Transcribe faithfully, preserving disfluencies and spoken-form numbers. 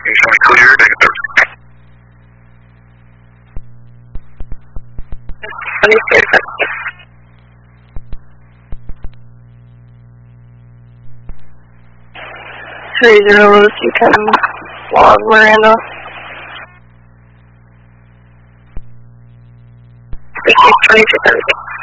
You show me clear, negative. Three zero two ten log Miranda. Twenty two seventy.